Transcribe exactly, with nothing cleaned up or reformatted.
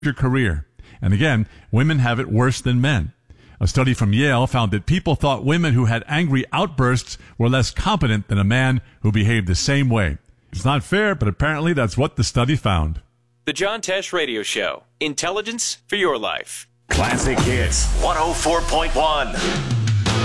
your career. And again, women have it worse than men. A study from Yale found that people thought women who had angry outbursts were less competent than a man who behaved the same way. It's not fair, but apparently that's what the study found. The John Tesh Radio Show. Intelligence for your life. Classic Hits one oh four point one.